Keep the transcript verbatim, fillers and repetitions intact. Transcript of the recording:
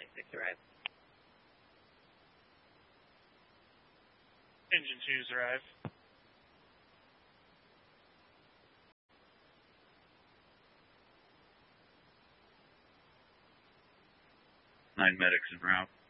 ninety-six arrive. Engine twos arrive. Nine medics en route.